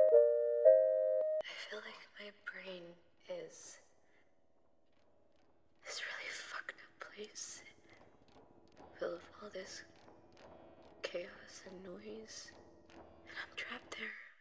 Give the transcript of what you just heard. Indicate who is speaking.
Speaker 1: I feel like my brain is this really fucked up place, full of all this chaos and noise, and I'm trapped there.